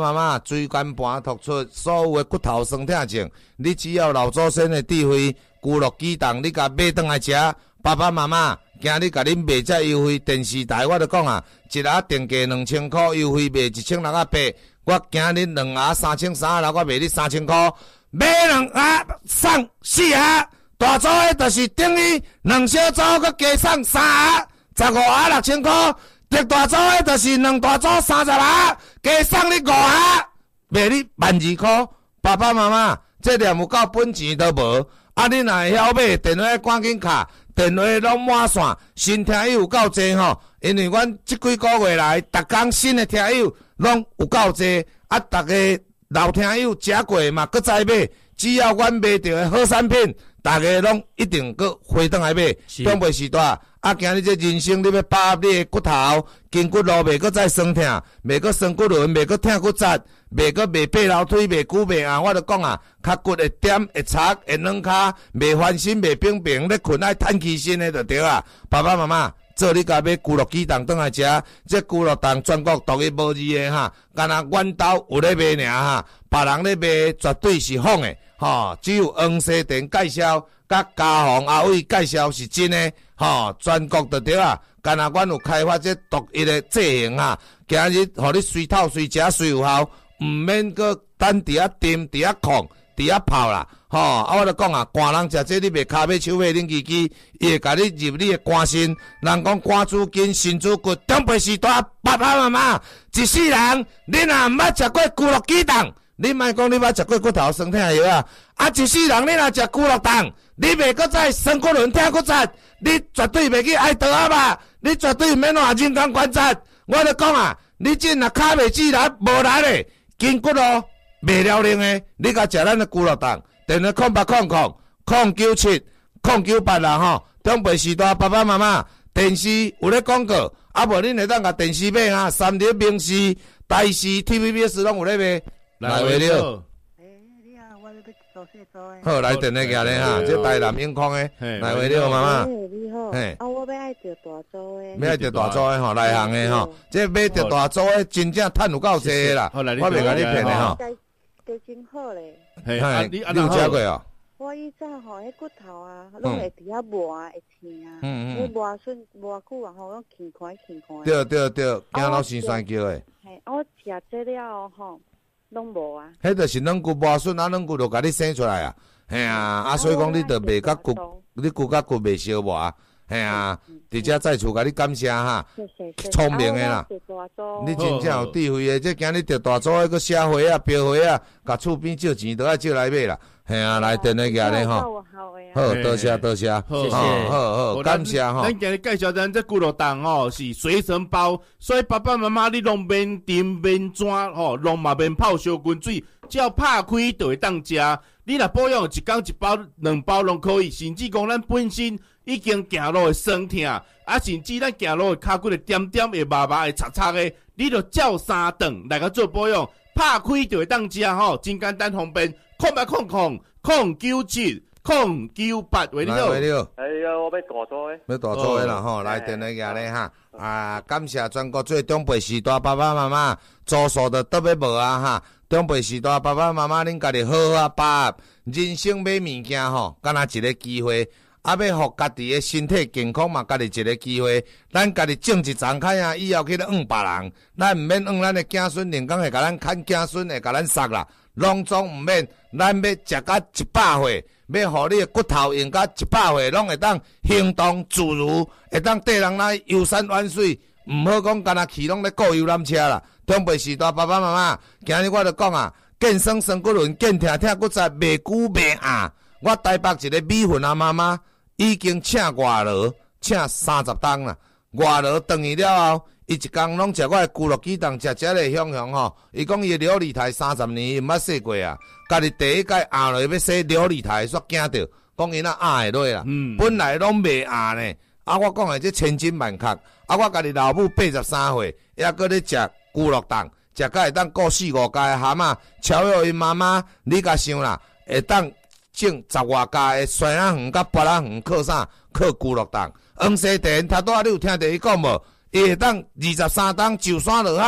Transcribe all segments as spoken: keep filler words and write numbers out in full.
妈妈椎间盘突出，所有的骨头酸痛症，你只要老祖先的智慧，咕噜鸡蛋你甲买转来食，爸爸妈妈今日甲恁卖这优惠，电视台我就讲啊，一盒定价两千块，优惠卖一千六百八，我今日两盒三千三，然后我卖你三千块，买两盒送四盒，大组的就是等于两小组佮加送三盒，十五盒六千块，特大组的就是两大组三十盒，加送你五盒，卖你万二块，爸爸妈妈这连有够本钱都无，啊你若会晓买，电话赶紧卡。电话拢满线，新听友有够济吼，因为阮即几个月来，逐工新的听友拢有够济，啊，逐个老听友食过嘛，搁再买，只要阮卖着的好产品，逐个拢一定搁回转来买，中袂时大。啊，今日这人生你要把你的骨头、筋骨路袂搁再酸痛，袂搁酸骨轮，袂搁痛骨折，袂搁袂爬楼梯，袂久袂硬，我就讲啊，脚骨会点、会擦、会软骹，袂翻身、袂平平，咧困爱叹气身的就对啊。爸爸妈妈，做你家买咕噜鸡蛋转来食，这咕噜蛋全国独一无二的哈，干那阮兜有咧卖尔哈，别人咧卖绝对是仿的，吼，只有黄西田介绍。甲嘉宏阿伟介绍是真诶，吼，全国就对啊。干那阮有开发这独一的剂型啊，今日互你随透随食随有效，毋免搁等伫遐炖、伫遐控、伫遐泡啦，吼。啊，我就讲啊，寒人食这你袂骹尾手尾冷叽叽，伊会甲你入你的肝心。人讲肝主筋，心主骨，长辈时代爸爸妈妈一世人，你若毋捌食过咕噜鸡蛋，你莫讲你捌食过骨头酸痛药啊，啊一世人你若食咕噜蛋。你袂搁再酸骨轮痛骨折，你绝对袂去爱倒啊吧？你绝对免换人工关节。我就讲啊，你这若骹袂自力无力的，筋骨咯袂了灵的，你甲食咱的咕噜蛋，电话空八空空空九七空九八啦吼。长辈时代爸爸妈妈电视有咧广告，啊无恁会当甲电视买啊，三立明视、台视、T V B S 拢有咧卖。来话了。好，来电话行咧哈，这台南永康诶，来话了妈妈。 你好，嘿，啊，我要爱着大组诶， 要爱着大组诶吼，内行诶吼，这买着大组诶，真正趁有够济啦。我袂甲你骗诶吼。 都真好咧。 嘿，你有食过哦？ 我以前吼，迄骨头啊，拢会伫遐磨会疼啊，嗯嗯，磨顺磨久啊，吼，拢轻快轻快。 对对对，惊老生酸叫诶。 嘿，我食这了吼。拢无啊！ 迄著是软骨磨损，啊，软骨就甲你生出来啊！嘿啊，啊，所以讲你著袂甲骨，你骨甲骨袂相磨啊！嘿啊，伫遮在厝甲你感谢哈，聪明诶啦！你真正有智慧诶，这今日着大组迄个社会啊、标会啊，甲厝边借钱都爱借来买啦！嘿啊，来电话行咧吼。好，多谢多谢， 谢谢， 好好感谢吼。 咱今日介绍咱这咕噜蛋吼是随身包，所以爸爸妈妈你拢免订免转吼，拢嘛免泡烧滚水，只要拍开就会当食。你若保养一工一包、两包拢可以，甚至讲咱本身已经行路会酸痛，啊，甚至咱行路会骹骨会点点、会麻麻、会擦擦的，你就照三顿来个做保养，拍开就会当食吼，真简单方便，空八空空空九七。空九八为了， 为了， 哎呀，我要大组诶， 要大组诶啦吼，来电话行咧哈，啊，感谢全国最长辈时代爸爸妈妈，住宿都特别无啊哈，长辈时代爸爸妈妈恁家己好好啊把人生买物件吼，敢若一个机会，啊要互家己诶身体健康嘛，家己一个机会，咱家己种一张开啊，以后去咧养别人，咱毋免养咱诶子孙，人讲会甲咱看子孙会甲咱杀啦，拢总毋免，咱要食到一百岁。要互你的骨头用到一百岁，拢会当行动自如，会当缀人来游山玩水，毋好讲干那去拢咧过游览车啦。长辈时代爸爸妈妈，今日我就讲啊，健身酸骨轮，健疼疼骨折，袂久袂硬。我台北一个美魂啊妈妈已经请外劳，请三十档啦。外劳回去了后，伊一工拢食我的咕噜鸡蛋，食食咧香香吼。伊讲伊料理台三十年，伊毋捌洗过啊。家己第一届压落要洗料理台，煞惊着，讲伊那压会落啦。嗯，本来拢袂压呢。啊，我讲的这千真万确。啊，我家己老母八十三岁，还搁咧食咕噜蛋，食甲会当顾四五家的蛤蟆。超越因妈妈，你甲想啦，会当种十外家的酸仔园甲拔仔园靠啥？靠咕噜蛋。黄西田，头拄仔你有听着伊讲无？伊会当二十三档就山落海，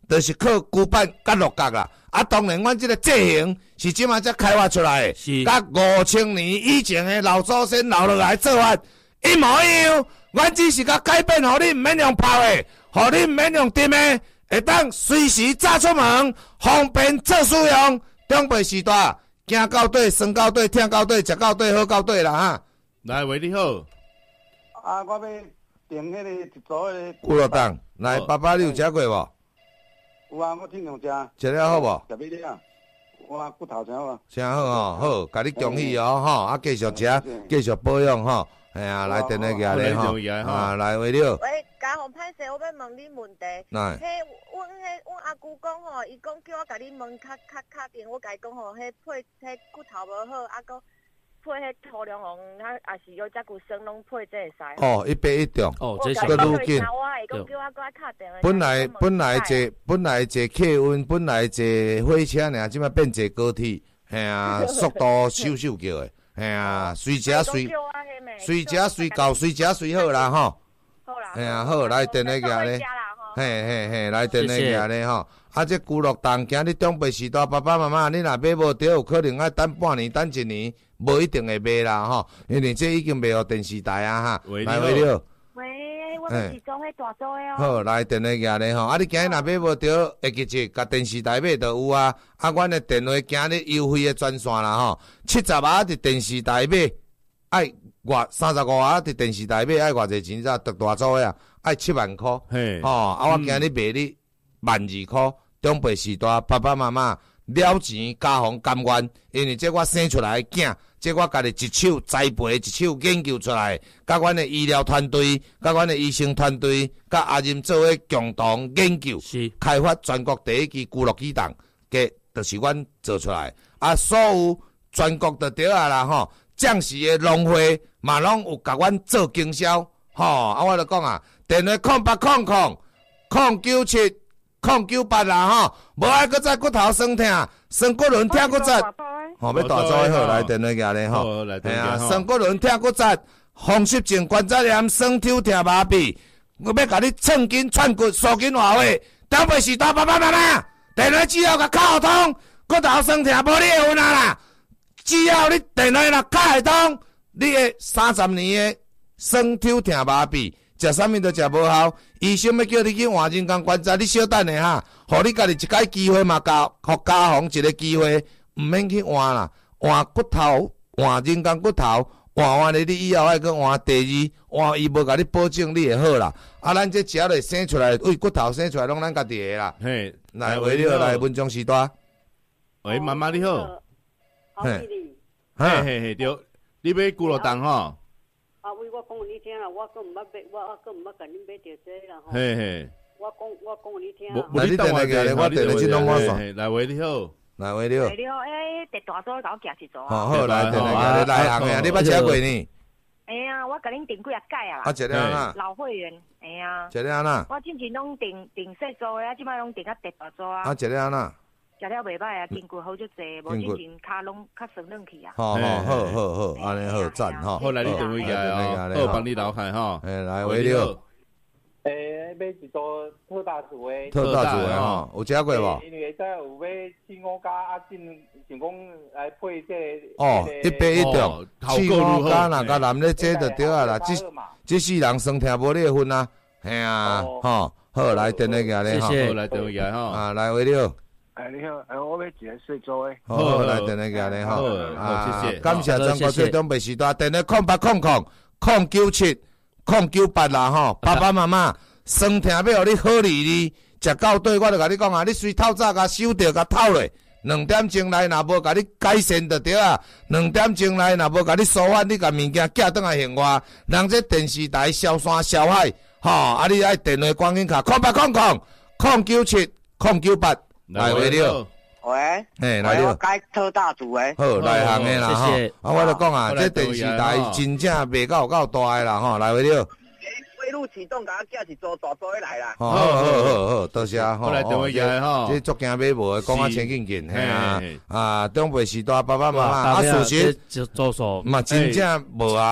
就是靠骨板甲六角啦。啊，当然，阮即个制型是即马才开发出来的，甲五千年以前的老祖先留落来做法一模一样。阮只是甲改变，互你毋免用泡的，互你毋免用炖的，会当随时炸出门，方便做使用。中辈时代，行到底，算到底，听到底，食到底，好到底啦哈！ 来，喂，你好。 啊，我要订迄个一组的骨肉档，来，爸爸你有食过无？ 有啊，我经常食。 食了好无？ 食咩啊？我骨头真好啊。 真好吼，好，甲你恭喜哦吼，啊，继续食，继续保养吼。哎呀，来电话举咧吼，啊，来为了。 喂，家宏歹势，我要问你问题。 来。 迄，阮迄，阮阿姑讲吼，伊讲叫我甲你问较较确定，我甲伊讲吼，迄配迄骨头无好，啊个配迄土良红，啊也是有遮骨生拢配这会使。 哦，一杯一中。 哦，这是个愈紧。本来本来坐本来坐客运，本来坐火车尔，即摆变坐高铁，嘿啊，速度咻咻叫的，嘿啊，随食随随食随到，随食随好啦吼。 好啦。 嘿啊，好，来电话举咧。嘿嘿嘿，来电话举咧吼。啊，这骨肉档，今日长辈时代，爸爸妈妈，你若买无着，有可能要等半年、等一年，无一定会买啦吼，因为这已经卖互电视台啊哈。来，喂了。 喂，我是做迄大做诶哦。 好，来电话举咧吼，啊，你今日若买无着，会记住，甲电视台买就有啊。啊，阮的电话今日优惠的专线啦吼，七十啊伫电视台买，爱偌三十五啊伫电视台买，爱偌济钱才得大做诶啊，爱七万箍。嘿，吼，啊，我今日卖你万二箍。长辈时代，爸爸妈妈了钱家防甘愿，因为这我生出来的囝，这我家己一手栽培、一手研究出来，甲阮的医疗团队、甲阮的医生团队、甲阿任做伙共同研究，开发全国第一支骨肉机动，嘅就是阮做出来。啊，所有全国就对啊啦吼，将士的农会嘛拢有甲阮做经销，吼、哦、啊，我就讲啊，电话空八空空空九七。空九八啦吼，无爱搁再骨头酸痛，酸骨轮疼骨折，吼要大做好来电话举咧吼，系啊，酸骨轮疼骨折，风湿症、关节炎、酸抽疼麻痹，我要甲你寸筋串骨、缩筋活血，长辈时代爸爸妈妈，电话只要甲敲通，骨头酸痛无你会分啊啦，只要你电话若敲会通，你的三十年的酸抽疼麻痹。食啥物都食无效，医生要叫你去换人工关节，你小等下哈，互你家己一摆机会嘛，教互家防一个机会，毋免去换啦，换骨头，换人工骨头，换完了你以后爱去换第二，换伊无甲你保证你会好啦。啊，咱这食落生出来，为骨头生出来拢咱家己的啦。嘿，来为了来文章时代。 喂，妈妈你好。嘿，嘿嘿嘿，对，你买骨肉档吼？ 啊，为我讲你听啦，我阁毋捌买，我我阁毋捌甲恁买着这啦吼。 嘿嘿， 我讲我讲你听啦。来，你电话个，我电话去弄我算。 来，喂，你好。 来，喂，你好。 你好，诶，第大组甲我寄一组啊。 好好，来，电话个，来行个，你捌食过呢？ 哎呀，我甲恁订几啊届啊啦。 啊，食了哪？ 老会员，哎呀。 食了哪？ 我之前拢订订细组的，啊，即摆拢订啊第大组啊。 啊，食了哪？ 食了袂歹啊，经过好足济，无之前骹拢较酸软去啊。 好好好好好，安尼好赞吼。 好来，你电话起来哦，好帮你留开吼。 诶，来喂你好。 诶，买一组特大组的。 特大组的吼，有食过无？ 因为在有买青五加啊，进想讲来配这。 哦，一杯一中，青五加哪甲男的这就对啊啦，这这世人酸痛无你会分啊，系啊，吼，好来电话起来吼， 好来电话起来吼， 啊来喂你好。 哎，你好，哎，我要一个细组诶。 好，来电话举咧吼， 啊，谢谢， 感谢全国最长辈时代，电话空八空空空九七空九八啦吼，爸爸妈妈酸痛要互你好利利，食到对，我就甲你讲啊，你随透早甲收着甲透咧，两点钟内若无甲你改善就对啊，两点钟内若无甲你疏散，你甲物件寄倒来现外，人这电视台消山消海，吼，啊你爱电话关紧卡空八空空空九七空九八。来喂你好， 喂， 嘿来你好， 改特大组诶， 好来行诶啦吼，啊我就讲啊，这电视台真正卖到有够大诶啦吼，来喂你好， 飞路启动，甲我寄一组大组来啦， 好好好好，多谢吼， 来电话起来吼， 这足惊买无，讲啊前紧紧，嘿啊啊，长辈时代爸爸妈妈啊，事实就做数嘛真正无啊。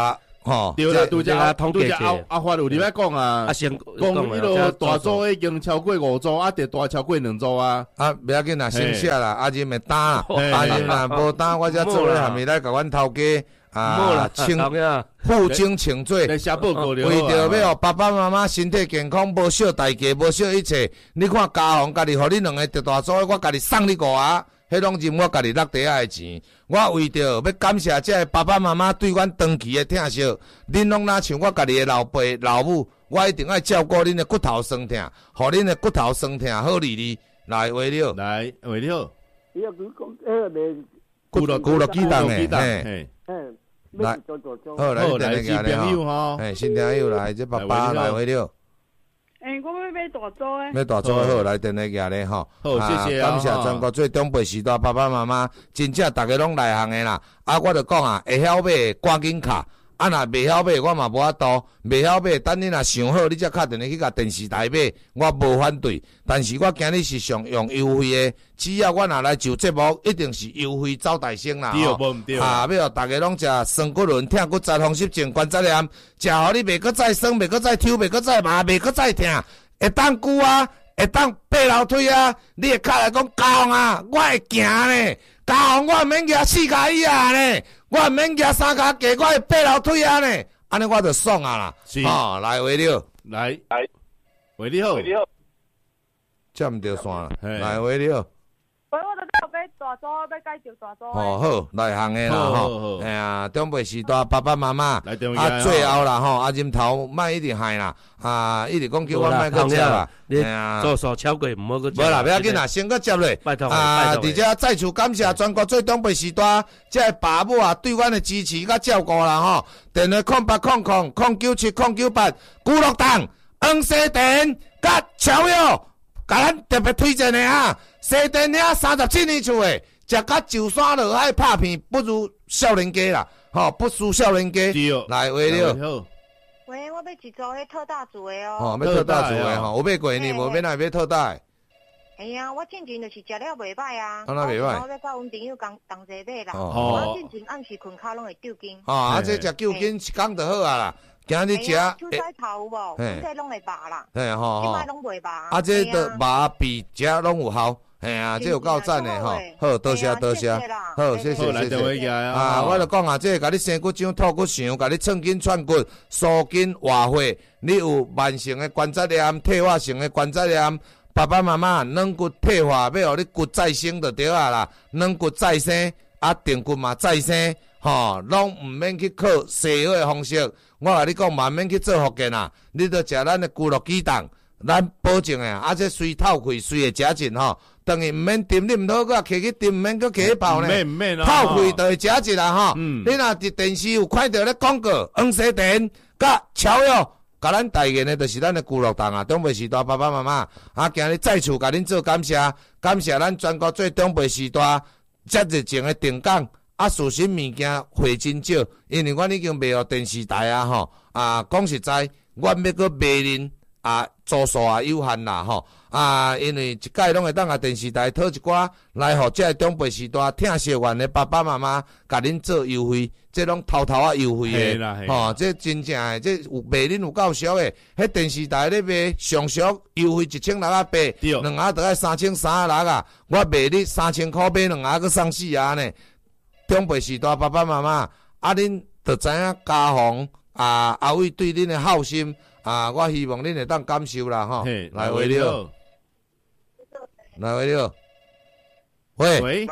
吼， 对啦，拄这则个统计拄则阿阿发有你要讲啊， 啊，先讲迄落大组已经超过五组，啊，得大超过两组啊。 啊，不要紧啦，先写啦，阿仁会打啦， 嘿阿仁若无打，我则做咧下面来甲阮头家啊，请负荆请罪。 来写报告了。 为着要互爸爸妈妈身体健康，无少代价，无少一切。你看家宏家己互你两个得大组，我家己送你五啊，迄拢是我家己落地下的钱。我为着要感谢这个爸爸妈妈对阮长期的疼惜，恁拢若像我家己的老爸老母，我一定爱照顾恁的骨头酸痛，互恁的骨头酸痛好哩哩。来，话了， 来，话了， 伊要佢讲迄个骨落骨落鸡蛋的， 嘿， 嘿， 来做做做。 好，来， 好，来新朋友吼， 嘿，新朋友来，这爸爸来话了。 诶，我要买大组诶。 要大组好，来电话举咧吼。 好，谢谢啊。 感谢全国最长辈时代爸爸妈妈，真正大家拢内行的啦。啊，我著讲啊，会晓买赶紧卡。啊，若袂晓买，我嘛无法度。袂晓买，等你若想好，你才敲电话去甲电视台买，我无反对。但是我今日是上用优惠的，只要我若来就节目，一定是优惠招待性啦。 对，无毋对。 啊，要大家拢食酸骨轮、痛骨节、风湿症、关节炎，食互你袂搁再酸，袂搁再抽，袂搁再麻，袂搁再痛，会当久啊，会当爬楼梯啊。你会敲来讲家宏啊，我会行呢。家宏我免举四脚椅啊呢，我免举三脚架，我会爬楼梯啊呢。安尼我就爽啊啦。 是。 哦，来话了， 来来，话你好， 接毋着线啦，来话了。 喂，我都要买大组，要介绍大组。 哦好，内行的啦吼，哎呀，长辈时代爸爸妈妈，啊最后啦吼，啊任头莫一直害啦，啊一直讲叫我莫搁接啦，哎呀， 做数超过唔好搁接。 无啦，不要紧啦，先搁接咧。 拜托， 啊， 拜托。 而且再次感谢全国最长辈时代，这爸母啊对阮的支持甲照顾啦吼。电话空八空空空九七空九八，古乐档、黄西店甲超友，甲咱特别推荐的啊。西店遐三十七年厝的，食甲就山落海拍片，不如少年家啦，吼，不输少年家。来话了。 喂，我要一组迄特大组的哦。 哦，要特大组的吼，有买过呢，无买哪会买特大的？ 哎呀，我进前就是食了袂歹啊。 安那袂歹？ 我要甲阮朋友同同齐买啦。 哦。 我进前暗时困骹拢会丢筋。 哦，啊，这食旧筋一工就好啊啦。今日食， 韭菜头有无？韭菜拢会麻啦。 嘿吼吼。 即摆拢袂麻。 啊，这都麻比食拢有效。嘿啊，这有够赞的吼，好，多谢多谢，好，谢谢谢谢。啊，我就讲啊，这甲你生骨掌、吐骨肠，甲你寸筋串骨、疏筋活血，你有慢性的关节炎、退化性的关节炎，爸爸妈妈软骨退化，要互你骨再生就对啊啦，软骨再生，啊，定骨嘛再生，吼，拢毋免去靠西药的方式，我甲你讲，慢慢去做福建啊，你着食咱的骨肉鸡蛋。咱保证诶，啊，这水透开，水会食尽吼，等于毋免炖，你毋好搁摕去炖，毋免搁摕去泡呢。 免免啊！ 透开就会食尽啦吼。嗯。你若伫电视有看到咧广告，黄西店甲超友，甲咱代言诶，就是咱诶古乐档啊，长辈时代爸爸妈妈，啊，今日再次甲恁做感谢，感谢咱全国最长辈时代遮热情诶定岗，啊，事实物件货真少，因为阮已经卖互电视台啊吼，啊，讲实在，阮要搁卖恁。啊，组数啊有限啦吼，啊，因为一届拢会当啊电视台讨一寡来，互这长辈时代听习惯的爸爸妈妈，甲恁做优惠，这拢偷偷啊优惠的，吼，这真正的，这有卖恁有够俗的，迄电视台咧卖上俗优惠一千六啊八，两下得爱三千三啊六啊，我卖你三千块买两下搁送四下呢。长辈时代爸爸妈妈，啊恁着知影家宏啊阿伟对恁的好心。啊！我希望恁会当感受啦，吼。来话了，来话了，喂喂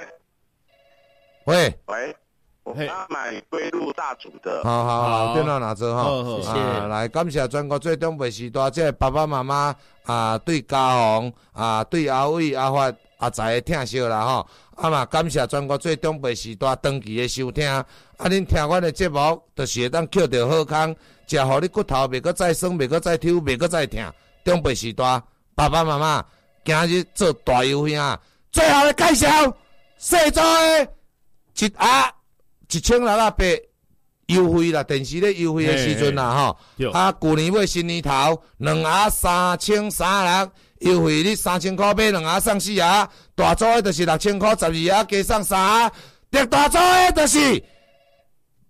喂喂，我要买龟鹿大组的。 好好好，电脑拿着哈， 谢谢。 来感谢全国最长辈时代，这爸爸妈妈啊，对家宏啊，对阿伟、阿发、阿财的疼惜啦，吼。啊嘛，感谢全国最长辈时代长期的收听。啊，恁听阮的节目，就是会当捡到好康。食互你骨头袂搁再酸，袂搁再抽，袂搁再痛。长辈时代，爸爸妈妈今日做大优惠啊！最后的介绍，细组的一盒一千六啊八优惠啦，电视咧优惠的时阵啦吼。啊，旧年尾新年头两盒三千三六，优惠你三千块买两盒送四盒，大组的就是六千块十二盒加送三盒，特大组的就是。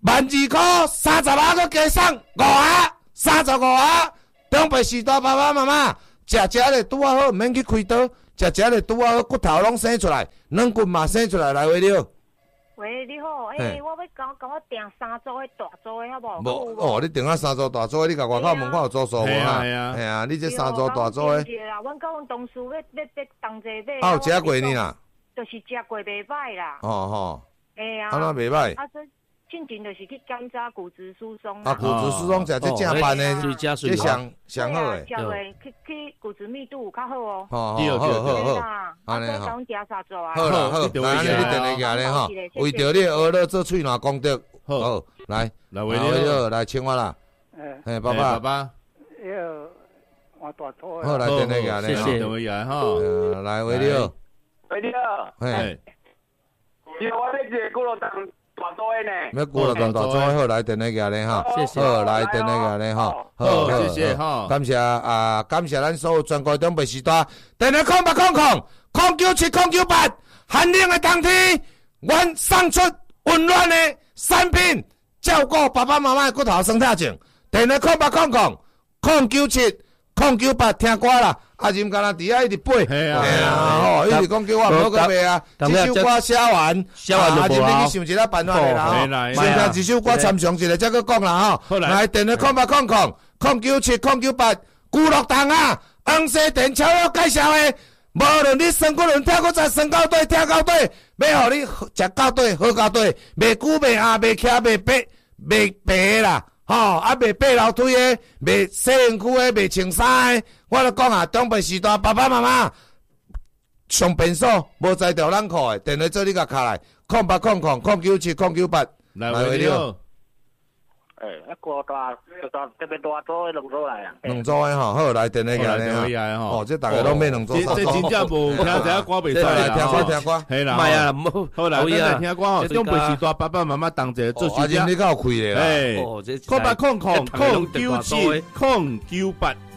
万二块三十啊，佮加送五啊，三十五啊。中北时代爸爸妈妈食食咧拄啊好，毋免去开刀，食食咧拄啊好，骨头拢生出来，软骨嘛生出来，来回了。 喂，你好，诶、欸，我要讲讲我订三组的大组的，好无？ 无哦，你订啊三组大组的，你甲外口门口有做数无啊？系啊，系啊，你这三组大组的。 啦，阮甲阮同事要要要同齐买。 啊，有食过呢啦？ 就是食过袂歹啦。 哦吼。 哎呀。 安怎袂歹？ 啊，这进前就是去检查骨质疏松。 啊，骨质疏松食这正办的，这上上好诶。 食落去去骨质密度有较好哦。 好好好好好。 安尼好。讲食三组啊。 好啦好，来，你电话下咧吼，为着你儿乐做喙烂功德，好，来来为了来请我啦。哎，爸爸爸爸。 那个我大组好，来电话下咧， 谢谢电话下吼。 来为了。 为了。 哎。 因为我咧一个骨头当。大组的呢？ 要骨力动大组好，来电话下咧哈，谢谢，好来电话下咧哈，好，谢谢哈，感谢啊，感谢咱所有全国中北时代，电话空八空空空九七空九八，寒冷的冬天，阮送出温暖的产品，照顾爸爸妈妈的骨头生态症，电话空八空空空九七空九八，听歌啦。啊，任干那伫遐一直背，嘿啊，吼，一直讲叫我唔好去背啊。这首歌写完，写完就无啊。去想一个办法啦，吼。先听一首歌参详一下，再去讲啦，吼。来，电话空八空空空九七空九八，古乐堂啊，红色电超要介绍的，无论你升骨轮跳过再升到底，跳到底，要互你食到底，好到底，袂久袂下，袂徛袂白，袂白啦。吼、哦，啊，卖爬楼梯的，卖洗身躯的，卖穿衫的，我咧讲啊，中北时代爸爸妈妈上便所无在条咱裤的，电话做你甲卡来，空八空空空九七空九八，来回了。 诶，一个大大特别大组的两组来啊。 两组的吼，好来电话下咧吼。哦，这大家拢买两组。 这这真正无听这歌袂使啦，听歌听歌。 系啦， 唔系啊，唔好。 好啦，咱来听歌吼。中北时代爸爸妈妈同齐做事。 阿金你够有开的啦。 诶，空八空空空九七空九八。